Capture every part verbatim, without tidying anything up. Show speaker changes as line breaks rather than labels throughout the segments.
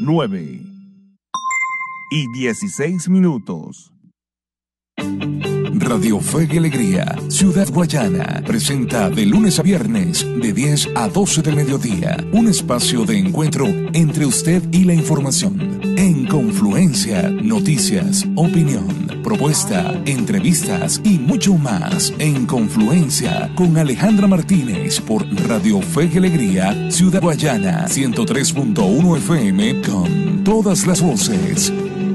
nueve y dieciséis minutos.
Radio Fe y Alegría, Ciudad Guayana, presenta de lunes a viernes, de diez a doce del mediodía, un espacio de encuentro entre usted y la información. En confluencia, noticias, opinión, propuesta, entrevistas y mucho más. En Confluencia, con Alejandra Martínez, por Radio Fe y Alegría, Ciudad Guayana, ciento tres punto uno F M, con todas las voces.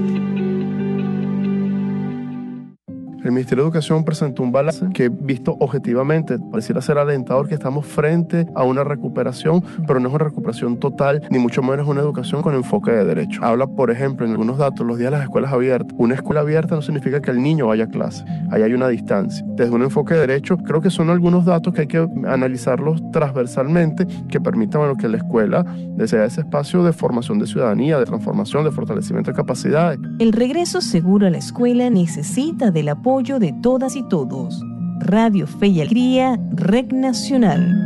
El Ministerio de Educación presentó un balance que, visto objetivamente, pareciera ser alentador, que estamos frente a una recuperación, pero no es una recuperación total, ni mucho menos una educación con enfoque de derecho. Habla, por ejemplo, en algunos datos, los días de las escuelas abiertas. Una escuela abierta no significa que el niño vaya a clase. Ahí hay una distancia. Desde un enfoque de derecho, creo que son algunos datos que hay que analizarlos transversalmente, que permitan, bueno, que la escuela sea ese espacio de formación de ciudadanía, de transformación, de fortalecimiento de capacidades.
El regreso seguro a la escuela necesita del apoyo de todas y todos. Radio Fe y Alegría, Red Nacional.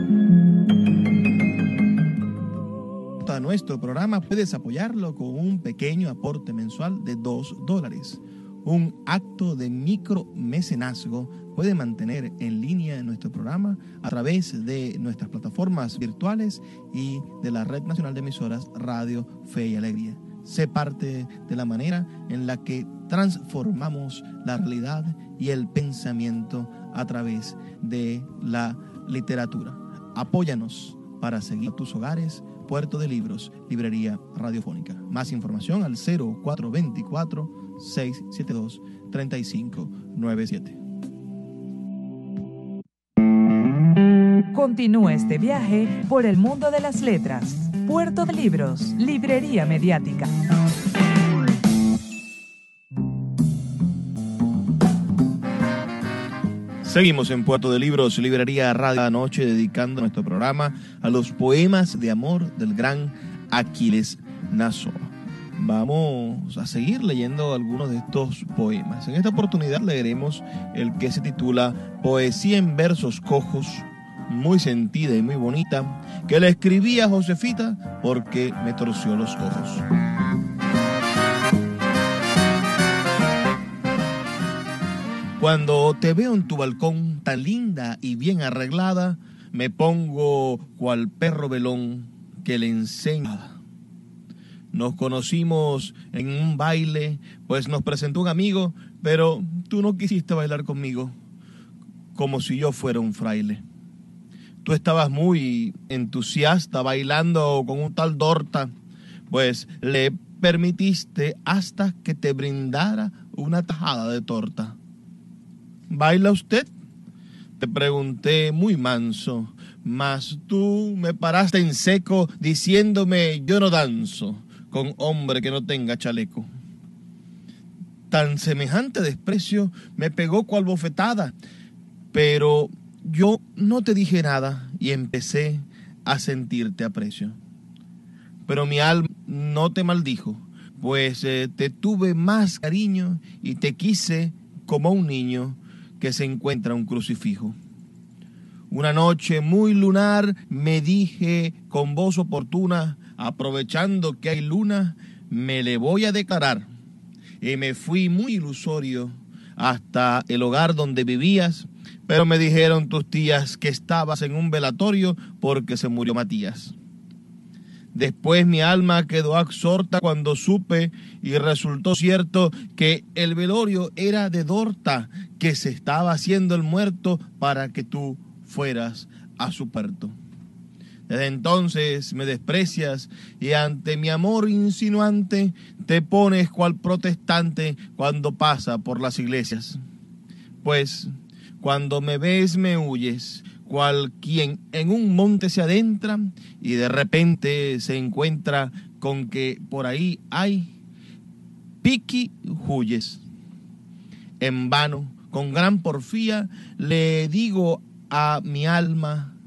A nuestro programa puedes apoyarlo con un pequeño aporte mensual de dos dólares. Un acto de micromecenazgo puede mantener en línea nuestro programa a través de nuestras plataformas virtuales y de la Red Nacional de Emisoras Radio Fe y Alegría. Sé parte de la manera en la que transformamos la realidad y el pensamiento a través de la literatura. Apóyanos para seguir tus hogares. Puerto de Libros, Librería Radiofónica. Más información al cero cuatro dos cuatro, seis siete dos, tres cinco nueve siete.
Continúa este viaje por el mundo de las letras. Puerto de Libros, Librería Mediática.
Seguimos en Puerto de Libros, Librería Radio Anoche, dedicando nuestro programa a los poemas de amor del gran Aquiles Nazoa. Vamos a seguir leyendo algunos de estos poemas. En esta oportunidad leeremos el que se titula Poesía en versos cojos, muy sentida y muy bonita, que le escribí a Josefita porque me torció los ojos. Cuando te veo en tu balcón tan linda y bien arreglada, me pongo cual perro velón que le enseña. Nos conocimos en un baile, pues nos presentó un amigo, pero tú no quisiste bailar conmigo, como si yo fuera un fraile. Tú estabas muy entusiasta bailando con un tal Dorta, pues le permitiste hasta que te brindara una tajada de torta. ¿Baila usted? Te pregunté muy manso, mas tú me paraste en seco diciéndome yo no danzo con hombre que no tenga chaleco. Tan semejante desprecio me pegó cual bofetada, pero yo no te dije nada y empecé a sentirte aprecio. Pero mi alma no te maldijo, pues eh, te tuve más cariño y te quise como un niño que se encuentra un crucifijo. Una noche muy lunar me dije con voz oportuna, aprovechando que hay luna, me le voy a declarar. Y me fui muy ilusorio hasta el hogar donde vivías, pero me dijeron tus tías que estabas en un velatorio porque se murió Matías. Después mi alma quedó absorta cuando supe y resultó cierto que el velorio era de Dorta, que se estaba haciendo el muerto para que tú fueras a su puerto. Desde entonces me desprecias y ante mi amor insinuante te pones cual protestante cuando pasa por las iglesias. Pues cuando me ves me huyes, cual quien en un monte se adentra y de repente se encuentra con que por ahí hay piqui huyes. En vano, con gran porfía, le digo a mi alma,